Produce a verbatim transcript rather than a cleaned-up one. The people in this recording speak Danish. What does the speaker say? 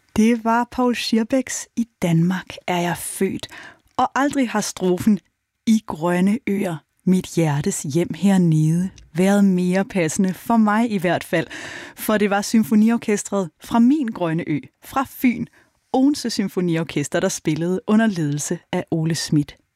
Det var Paul Schierbecks I Danmark er jeg født, og aldrig har strofen I grønne øer, mit hjertes hjem hernede, været mere passende for mig i hvert fald, for det var symfoniorkestret fra min grønne ø, fra Fyn, Odense Symfoniorkester, der spillede under ledelse af Ole Schmidt